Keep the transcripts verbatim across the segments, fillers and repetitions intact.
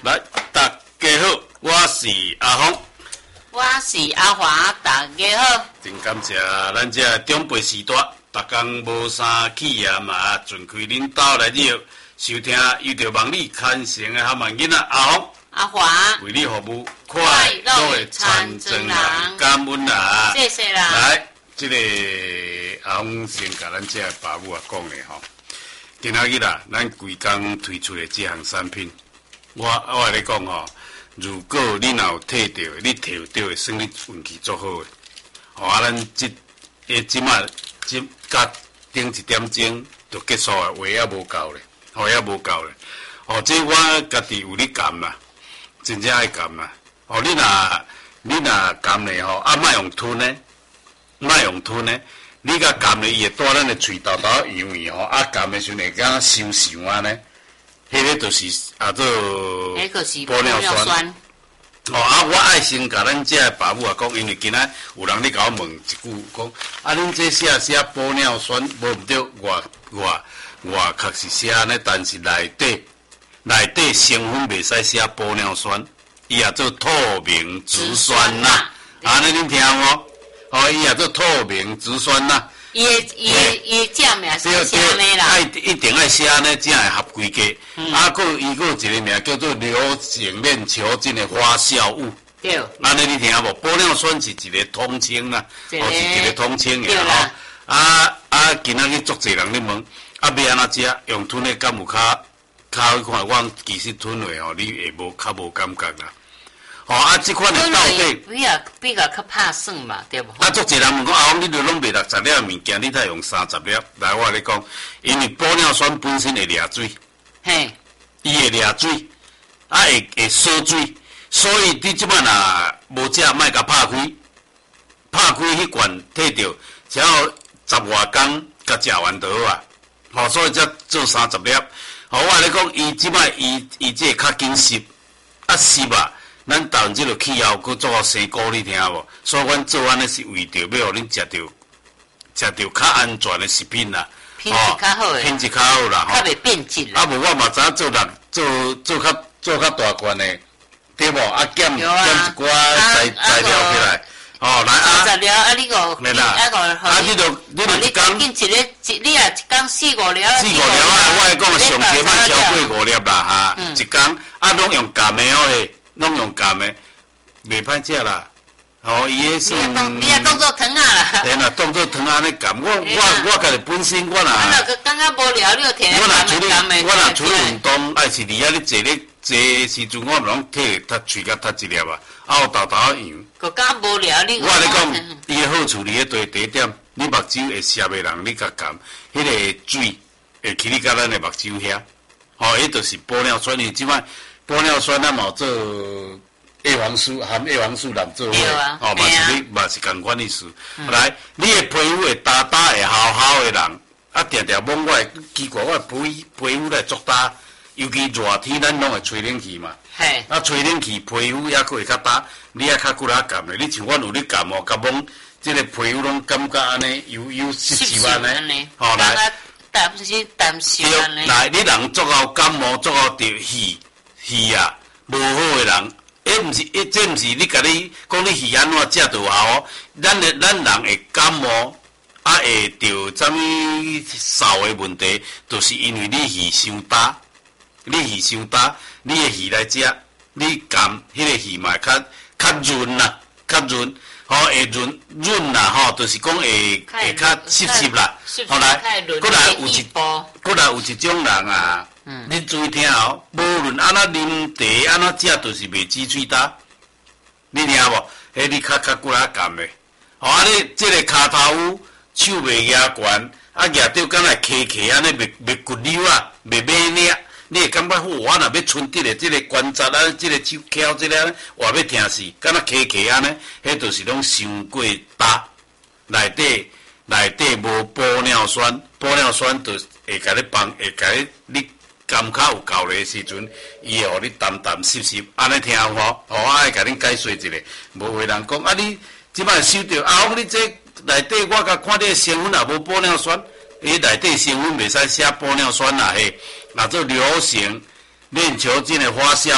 来，大家好，我是阿峰， 我是阿华，大家好。 真感谢咱这长辈时代，逐工无啥企业嘛，尽开领导来入收听，遇到望你牵成的哈慢囡仔阿峰、 阿华， 为你服务，快乐的参政人，感恩啦！ 谢谢啦。 来，这个阿峰先甲咱这爸母啊讲的吼，今仔日啦，咱规工推出的这项产品。我我来讲吼，如果你若有摕到，你摕到的，算你运气足好的。吼啊，咱即诶即马即甲顶一点钟就结束啊，话也无够咧，话也无够咧。吼，这我家己有咧甘啦，真正爱甘啦。吼，你若你若甘咧吼，啊，莫用吞咧，莫用吞咧。你甲甘咧，伊会带咱的喙豆豆痒痒吼，啊，甘的时阵会敢收收安尼。迄个就是啊做玻尿酸。哦啊，我爱先甲咱这爸母啊讲，因为今仔有人咧甲我问一句，讲啊，恁这写写玻尿酸，无毋对，外外外壳是写安尼，但是内底内底成分袂使写玻尿酸，伊也做透明质酸钠。安尼恁听无？哦，伊也做透明质酸钠。 伊伊伊正名是写安尼啦， 爱一定爱写安尼才会合规格。嗯、啊，佮伊佮有一个名叫做流性链球菌的发酵物。 对。 安尼你听无？玻尿酸是一个统称啦，哦是一个统称的吼。啊啊，今仔日足侪人咧问，啊要安怎食？用吞的敢有较较去看？我其实吞的吼，你会无较无感觉啦。哦啊，即款的到底比较比较较怕酸嘛，对无？ 啊，足侪人问讲，啊，你著拢卖六十粒物件，你才用三十粒。来，我咧讲，因为玻尿酸本身会掠水， 嘿， 伊会掠水，啊会会锁水，所以你即摆若无食，莫甲拍开，拍开迄罐摕着，只要十外工甲食完就好啊。吼、哦，所以才做三十粒。吼、哦，我咧讲，伊即摆伊伊这较紧湿，啊湿啊。咱台湾即个气候，佮做好生果，你听无？所以阮做安尼是为着要互恁食着食着较安全的食品啦， 品质较好诶， 品质较好啦， 较袂变质啦。 啊，无我嘛知影做人做做较做较大罐的，对无？啊，减减一寡材材料起来，哦，来啊， 材料啊，你个，啊个， 啊，你着你着一工， 紧一个一，你啊一工四五粒， 四五粒啊，我来讲上低莫超过五粒啦，哈，一工啊，拢用咸的哦嘿。拢用咸的，袂歹食啦。吼、哦，伊迄算。你当你也当做糖啊啦。 对啦，当做糖安尼咸。我我我家己本身我若。我若个感觉无聊，你就摕来咸的。 我若出去运动，爱是伫遐咧坐咧坐时阵，我拢摕他喙甲踢一粒啊，啊有豆豆痒。 个感觉无聊，你。 我咧讲，伊个好处伫咧第一点，你目睭会涩的人，你甲咸，迄个水会去你甲咱的目睭遐。吼、哦，迄就是玻尿酸，你即摆。玻尿酸咱嘛做叶黄素，含叶黄素来做伙，哦，嘛是你嘛是共款意思。嗯、来，你的皮肤会打打会好好的人，啊，定定问我奇怪，我皮皮肤来作打，尤其热天咱拢会吹冷气嘛。 嘿。啊， 吹冷气皮肤也佫会较打，你也较骨力感的。你像阮有咧感冒，甲懵，即个皮肤拢感觉安尼油油湿湿安尼。 哦，来。担心担心安尼。 来，你人做到感冒，做到着气。鱼啊，无好的人，迄毋是，迄这毋是你甲你讲你鱼安怎食就好哦。咱的咱人会感冒，啊会着啥物潲的问题，就是因为你鱼伤大，你鱼伤大，你的鱼来食，你含迄个鱼嘛较较润啦，较润，吼会润润啦，吼，就是讲会会较湿湿啦。后来，过来有一，过来有一种人啊。嗯，恁注意听哦，无论安怎啉茶，安怎食，就是袂止喙焦。你听无？迄你较较骨力咸的，吼啊！你即个骹头有手袂压悬，啊压着敢若磕磕安尼，袂袂骨溜啊，袂歪捏，你会感觉好。我若要伸直的即个关节啊，即个手翘即个，话要疼死，敢若磕磕安尼，迄就是拢伤过焦，内底内底无玻尿酸，玻尿酸就会甲你帮，会甲你你。感觉有够的时阵，伊会互你淡淡湿湿，安尼听有无？哦，我爱甲恁解说一下。无话人讲，啊你即摆收到啊，你这内底我甲看你的成分也无玻尿酸，伊内底成分袂使写玻尿酸啦嘿，若做流行链球菌的发酵物，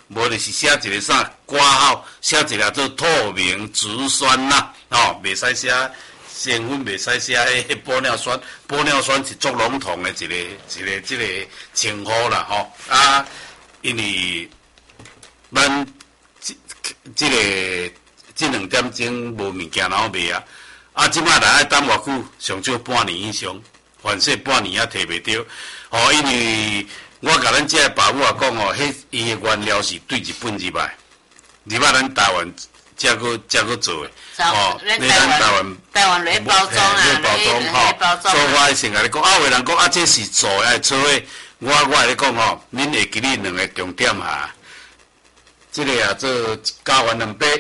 无就是写一个啥挂号，写一个做透明质酸啦，吼，袂使写成分，袂使写迄玻尿酸，玻尿酸是足笼统的一个一个即个称呼啦，吼啊，因为咱即即个即两点钟无物件然后卖啊，啊，即摆来爱等偌久，上少半年以上，凡说半年也摕袂着，吼，因为我甲咱遮爸母啊讲吼，迄伊的原料是对日本入来，入来咱台湾才搁才搁做的， 哦，咱台湾台湾来包装啊，来包装。 所以我先甲你讲，啊，有人讲啊，这是做爱做的，我我来讲吼，恁会记哩两个重点哈，即个啊做加完两百，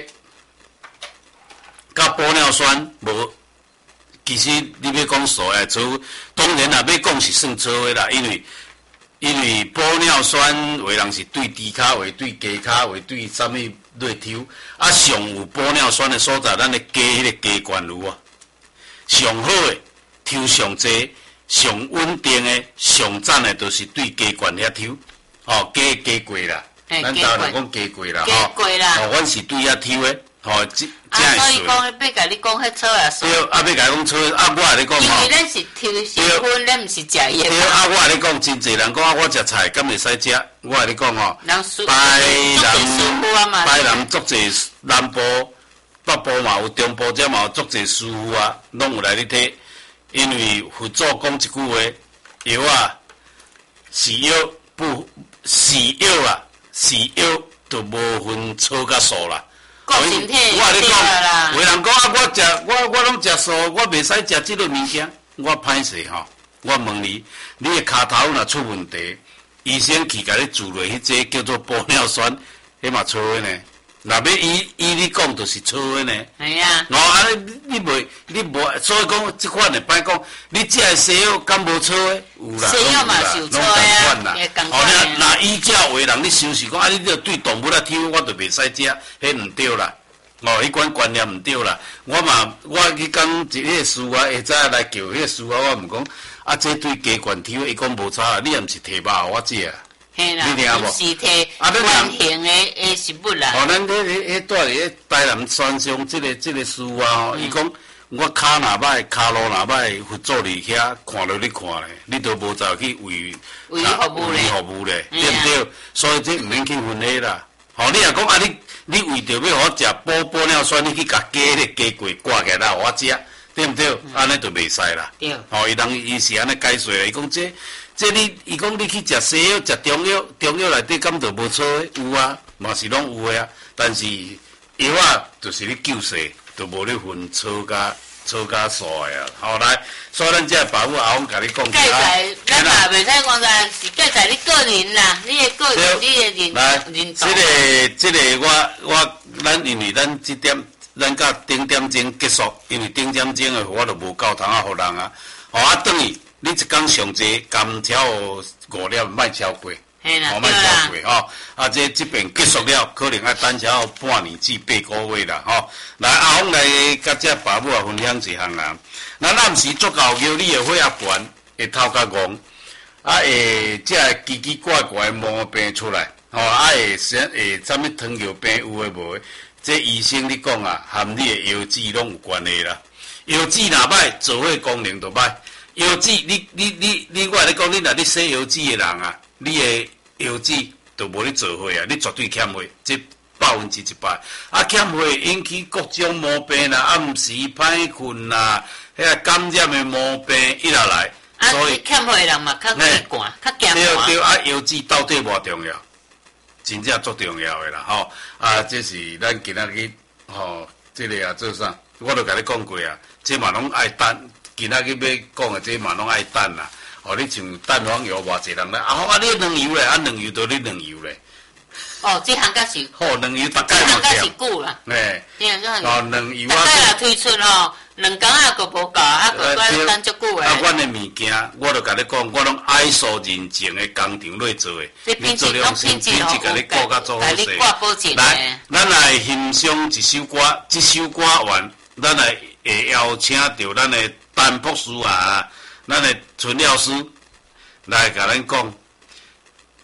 加玻尿酸无。其实你要讲素爱做，当然啦，要讲是算错的啦，因为。因为玻尿酸有人是对猪骹，有对鸡骹，有对啥物类抽，啊上有玻尿酸的所在，咱的鸡迄个鸡冠瘤啊，上好的抽上济，上稳定的、上赞的，就是对鸡冠遐抽，哦，鸡鸡贵啦，咱台湾人讲鸡贵啦， 吼， 哦，阮是对遐抽的。吼，即啊，所以讲，要甲你讲迄错啊， 对，啊，要甲你讲错，啊，我来你讲吼，因为咱是抽成分，咱毋是食伊。 对，啊，我来你讲，真侪人讲啊，我食菜敢会使食，我来你讲吼，台南台南足侪南部、北部嘛有，中部遮嘛有足侪师傅啊，拢有来咧睇，因为佛祖讲一句话，药啊是药，不是药啊是药，就无分错甲数啦。 顾身体就对啦。 有人讲啊，我食我我拢食素，我袂使食即类物件。我歹势吼，我问你，你的骹头若出问题，医生去甲你注落迄只叫做玻尿酸，迄嘛错的呢。若要依依你讲，就是错的呢。 系啊。 哦，啊你你袂你无，所以讲即款的歹讲，你食的西药敢无错的？有啦， 西药嘛是有错的，也共款啦。哦，那依照话人你想是讲啊，你着对动物来抽，我着袂使食，迄毋对啦。哦，迄款观念毋对啦。我嘛，我去讲一个师傅啊，下早来叫迄个师傅，我毋讲啊，这对鸡冠抽，伊讲无差，你也毋是摕肉我食啊。 嘿啦，毋是摕圆形的诶食物啦。 哦，咱迄迄迄住伫迄台南山上，即个即个师傅啊，伊讲我骹若歹，骹路若歹，佛祖伫遐看着你看咧，你都无走去为为服务咧， 为服务咧，对毋对？所以这毋免去分析啦。吼，你若讲啊，你你为着要互我食玻玻尿酸，你去甲鸡迄个鸡骨挂起来，互我食，对毋对？安尼就袂使啦。 对。 吼，伊人伊是安尼解说的，伊讲这。这你，伊讲你去食西药、食中药，中药内底敢就无错的？有啊，嘛是拢有的啊。但是药啊，就是你救世，就无咧分错甲错甲素的啊。好来，所以咱这爸母阿翁甲你讲下。介在，咱嘛袂使讲在，是介在你个人啦，你的个人，你的人来， 人这个这个我我咱因为咱这点，咱甲顶点钟结束，因为顶点钟的我就无够通啊，互人啊，互啊等于。你一工上济，甘超五粒，莫超过， 哦， 莫超过吼。啊，这这边结束了，可能要等超半年至八个月啦，吼。来，阿峰来甲这爸母也分享一项啦。咱暗时足够叫你的血压悬，会头壳戆，啊会这奇奇怪怪毛病出来，吼，啊会啥会啥物糖尿病有诶无诶？这医生你讲啊，含你的腰子拢有关系啦。腰子若歹，做血功能就歹。腰子，你你你你，我来讲，你若你洗腰子的人啊，你的腰子就无咧做伙啊，你绝对欠血，这百分之一百。啊，欠血引起各种毛病啦，暗时歹困啦，遐感染的毛病一来来。 啊，所以欠血人嘛，较易寒，较惊寒。 对对，啊，腰子到底偌重要？真正足重要的啦，吼！啊，这是咱今仔日吼，这个啊做啥？我都甲你讲过啊，这嘛拢爱等。今仔日要讲的这嘛拢爱等啦，哦，你像蛋黄油偌侪人咧，啊，啊，你两油咧，啊，两油都你两油咧。 哦，这行甲是。 好，两油大概嘛。这行甲是久啦。 诶。 哦， 两油啊。 大概若推出吼，两工啊，佫无够，啊，佫要等足久诶。 啊，阮的物件，我都甲你讲，我拢爱素认证的工厂来做的。 你做良心， 品质甲你顾甲做好势。 来， 咱来欣赏一首歌，这首歌完，咱来会邀请到咱的。陈博士啊，咱的陈老师来甲咱讲，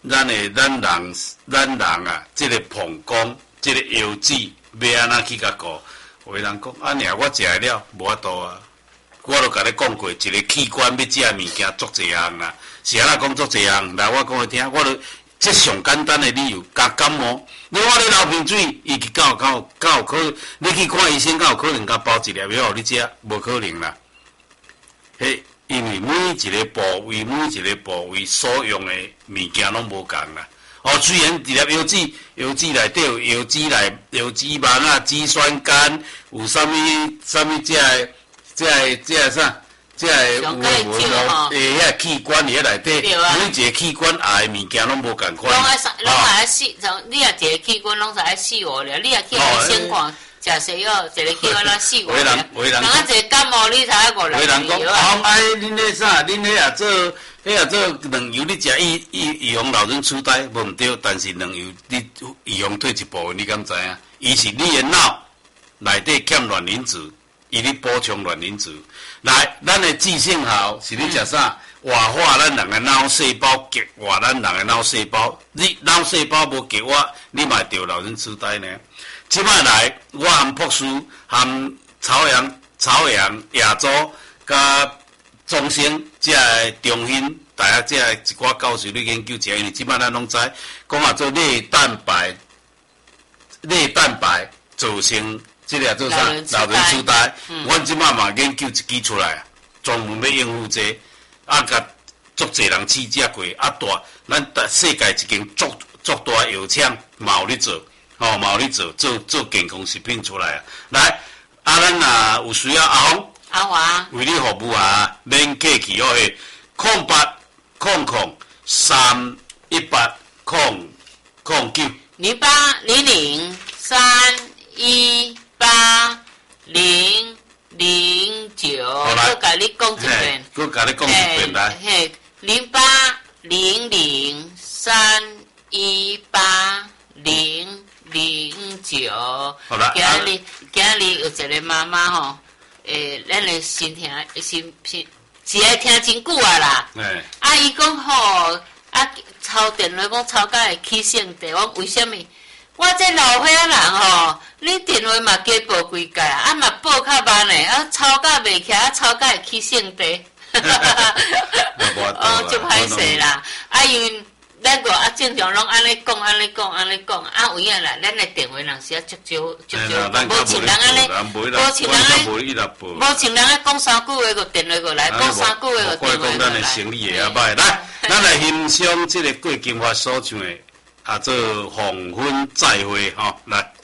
咱的咱人咱人啊，即、这个膀胱，即、这个腰子，要安怎去甲顾？有人讲啊，尔我食了无法度啊。我都甲你讲过，一个器官要食物件足侪项啦，是安怎讲足侪项？来，我讲你听，我都即上简单的理由，甲感冒，你我咧流鼻水，伊去到到到可，你去看医生，敢有可能甲包一粒药互你食？无可能啦。迄因为每一个部位，每一个部位所用的物件拢无共啦。哦，虽然一粒腰子，腰子内底有腰子内有脂肪啊、脂酸酐，有啥物啥物只个。即个即个啥？即个有有有诶，遐器官伫遐内底，每一个器官爱的物件拢无共款。 拢爱拢爱四，你若一个器官拢是爱四五了，你若去医生看，食西药一个器官咱四五了。人啊，一个感冒你才爱五六粒药啊。 哦，哎，恁迄啥？恁迄也做，迄也做两油，你食预预预防老人痴呆无毋对，但是两油你预防退一部分，你敢知影？伊是你的脑内底欠卵磷脂。伊咧补充卵磷脂，来，咱的记性好是咧食啥？活化咱人的脑细胞，激活咱人的脑细胞。你脑细胞无激活，你嘛得老人痴呆呢。即摆来，我含博士，含朝阳、朝阳、亚洲，甲中兴，即个中兴大学，即个一寡教授咧研究者，因为即摆咱拢知，讲啊做类蛋白，类蛋白造成。即个做啥？老人痴呆。阮即摆嘛研究一支出来，专门要应付这，啊，甲足侪人试食过，啊大，咱世界一间足足大药厂嘛有咧做，吼嘛有咧做做做健康食品出来啊。来，啊，咱若有需要阿红， 阿华为你服务啊，免客气哦嘿，空八空空三一八空空九零八零零三一。八零零九，我甲你讲一遍， 我甲你讲一遍来。 嘿，零八零零三一八零零九。 好啦， 今日今日有一个妈妈吼，诶，咱的心听心心是爱听真久啊啦。 哎。 啊，伊讲吼，啊，抄电话讲抄到会起性地，我为什么？我这老岁仔人吼，你电话嘛加报几届啊？啊嘛报较慢嘞，啊抄甲袂起，啊抄甲会起性地，哦，就歹势啦。啊，因为咱个啊正常拢安尼讲，安尼讲，安尼讲，啊有影啦，咱的电话人是啊足少足少，无像人安尼，无像人安尼，无像人安讲三句话个电话过来，讲三句话个电话过来。 讲咱的生理也歹，来，咱来欣赏这个过金华所唱的。啊，做黄昏再会吼，来。